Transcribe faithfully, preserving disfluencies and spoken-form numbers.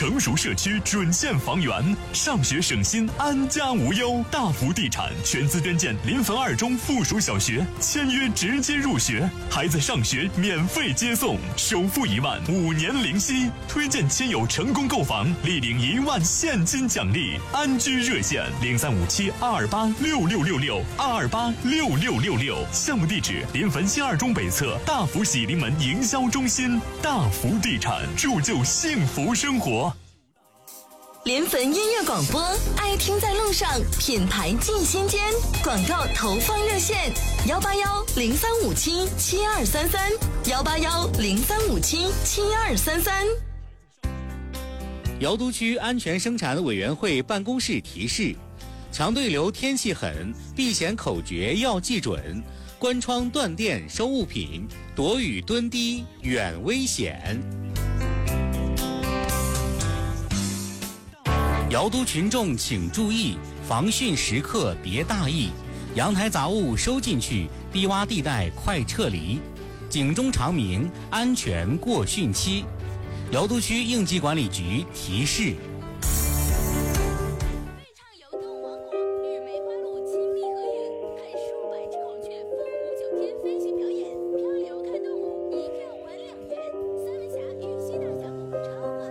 成熟社区准现房源，上学省心，安家无忧。大福地产全资捐建临汾二中附属小学，签约直接入学，孩子上学免费接送，首付一万，五年零息。推荐亲友成功购房，立领一万现金奖励。安居热线零三五七二二八六六六六二二八六六六六，项目地址临汾新二中北侧大福喜临门营销中心。大福地产，铸就幸福生活。 临汾音乐广播，爱听在路上，品牌进心间。广告投放热线：幺八幺零三五七七二三三，幺八幺零三五七七二三三。 瑶都区安全生产委员会办公室提示：强对流天气狠，避险口诀要记准，关窗断电收物品，躲雨蹲低远危险。瑶都群众请注意，防汛时刻别大意，阳台杂物收进去，低洼地带快撤离，警钟长鸣，安全过汛期。瑶都区应急管理局提示。